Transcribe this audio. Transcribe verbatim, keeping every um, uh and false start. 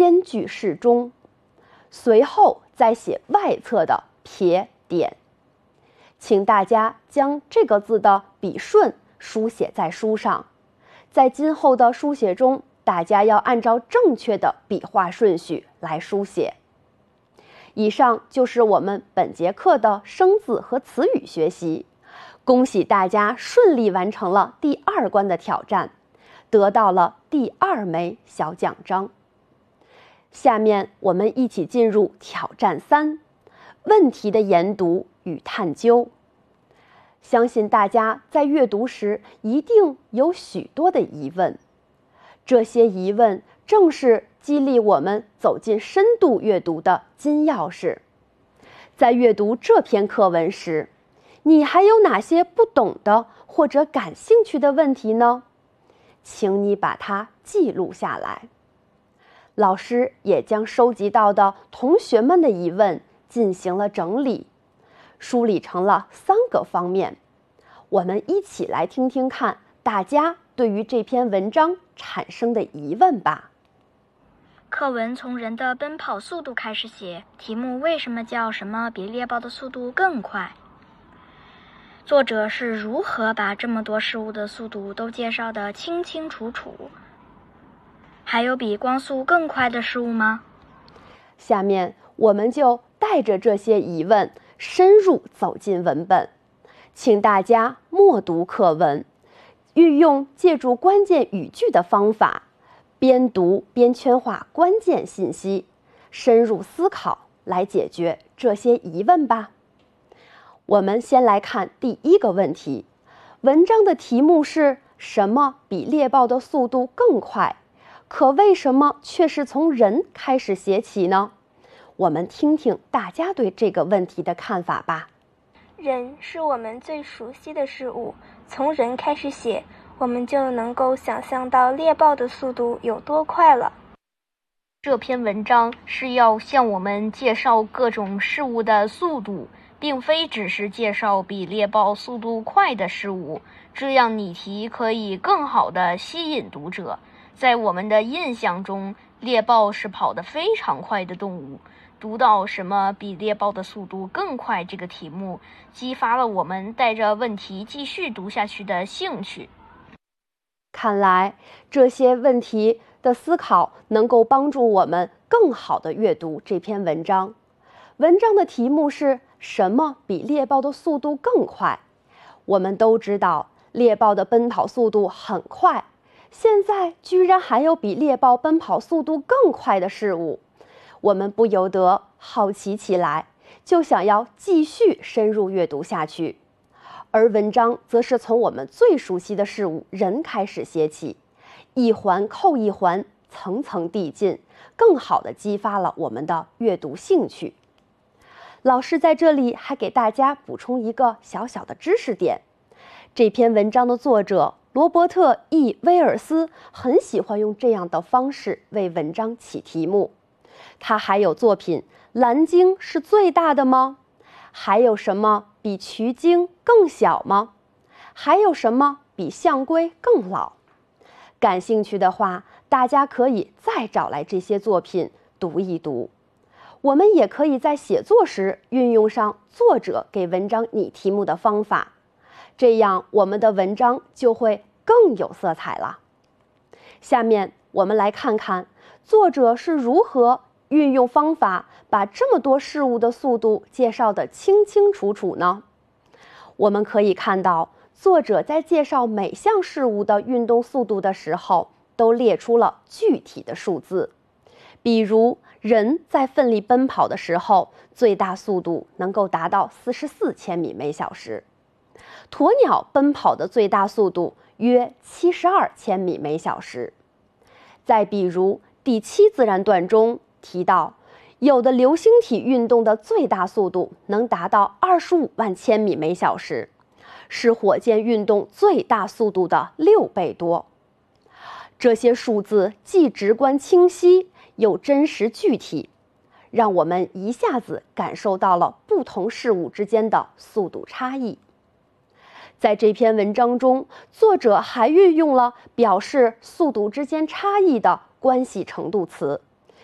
间距适中，随后再写外侧的撇点。请大家将这个字的笔顺书写在书上，在今后的书写中，大家要按照正确的笔画顺序来书写。以上就是我们本节课的生字和词语学习，恭喜大家顺利完成了第二关的挑战，得到了第二枚小奖章。下面我们一起进入挑战三，问题的研读与探究。相信大家在阅读时一定有许多的疑问，这些疑问正是激励我们走进深度阅读的金钥匙。在阅读这篇课文时，你还有哪些不懂的或者感兴趣的问题呢？请你把它记录下来。老师也将收集到的同学们的疑问进行了整理，梳理成了三个方面。我们一起来听听看大家对于这篇文章产生的疑问吧。 课文从人的奔跑速度开始写，题目为什么叫什么比猎豹的速度更快？作者是如何把这么多事物的速度都介绍得清清楚楚？还有比光速更快的事物吗？ 下面我们就带着这些疑问深入走进文本，请大家默读课文，运用借助关键语句的方法，边读边圈化关键信息，深入思考来解决这些疑问吧。我们先来看第一个问题，文章的题目是什么比猎豹的速度更快？可为什么却是从人开始写起呢？我们听听大家对这个问题的看法吧。 人是我们最熟悉的事物，从人开始写，我们就能够想象到猎豹的速度有多快了。 这篇文章是要向我们介绍各种事物的速度，并非只是介绍比猎豹速度快的事物，这样拟题可以更好地吸引读者。在我们的印象中，猎豹是跑得非常快的动物。读到什么比猎豹的速度更快这个题目，激发了我们带着问题继续读下去的兴趣。 看来这些问题的思考能够帮助我们更好地阅读这篇文章。文章的题目是什么比猎豹的速度更快？我们都知道猎豹的奔跑速度很快，现在居然还有比猎豹奔跑速度更快的事物，我们不由得好奇起来，就想要继续深入阅读下去。而文章则是从我们最熟悉的事物人开始写起，一环扣一环，层层递进，更好地激发了我们的阅读兴趣。老师在这里还给大家补充一个小小的知识点，这篇文章的作者罗伯特 ·E. 威尔斯很喜欢用这样的方式为文章起题目。他还有作品《蓝鲸是最大的吗？还有什么比渠鲸更小吗？还有什么比象龟更老？感兴趣的话，大家可以再找来这些作品读一读。我们也可以在写作时运用上作者给文章拟题目的方法，这样我们的文章就会更有色彩了。下面我们来看看作者是如何运用方法把这么多事物的速度介绍得清清楚楚呢？我们可以看到，作者在介绍每项事物的运动速度的时候，都列出了具体的数字。比如，人在奋力奔跑的时候，最大速度能够达到四十四千米每小时；鸵鸟奔跑的最大速度约七十二千米每小时。再比如，第七自然段中提到，有的流星体运动的最大速度能达到二十五万千米每小时，是火箭运动最大速度的六倍多。这些数字既直观清晰，又真实具体，让我们一下子感受到了不同事物之间的速度差异。在这篇文章中，作者还运用了表示速度之间差异的关系程度词，